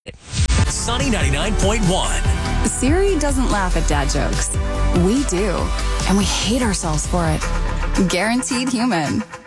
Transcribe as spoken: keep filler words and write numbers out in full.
Sunny ninety-nine point one. Siri doesn't laugh at dad jokes. We do, and we hate ourselves for it. Guaranteed human.